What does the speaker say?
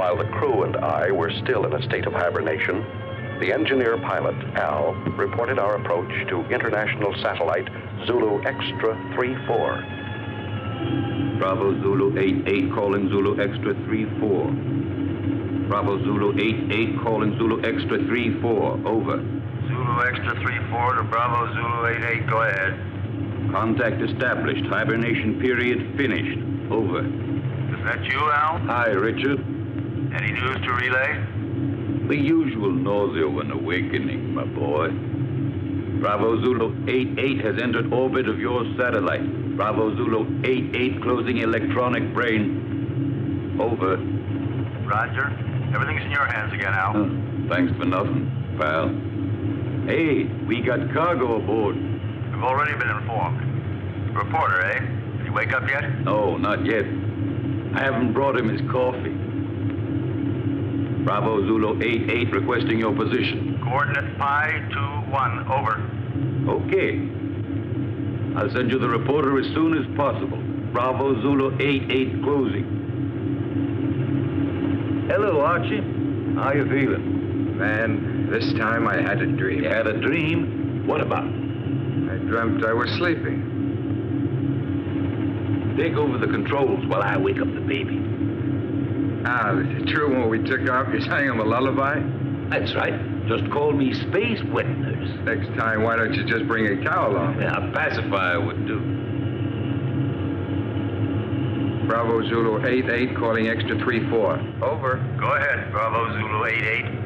While the crew and I were still in a state of hibernation, the engineer pilot, Al, reported our approach to international satellite Zulu Extra 34. Bravo Zulu 88 calling Zulu Extra 34. Bravo Zulu 88 calling Zulu Extra 34. Over. Zulu Extra 34 to Bravo Zulu 88. Go ahead. Contact established. Hibernation period finished. Over. Is that you, Al? Hi, Richard. Any news to relay? The usual nausea when awakening, my boy. Bravo Zulu 88 has entered orbit of your satellite. Bravo Zulu 88 closing electronic brain. Over. Roger. Everything's in your hands again, Al. Thanks for nothing, pal. Hey, we got cargo aboard. We've already been informed. Reporter, eh? Did he wake up yet? No, not yet. I haven't brought him his coffee. Bravo Zulu 88 requesting your position. Coordinate Pi 21. Over. Okay. I'll send you the reporter as soon as possible. Bravo Zulu 88 closing. Hello, Archie. How you feeling? Man, this time I had a dream. You had a dream? What about? I dreamt I was sleeping. Take over the controls while I wake up the baby. Ah, is it true when we took off you sang him a lullaby? That's right. Just call me Space Wet Nurse. Next time, why don't you just bring a cow along? Yeah, a pacifier would do. Bravo Zulu 88 calling Extra 34. Over. Go ahead, Bravo Zulu 88.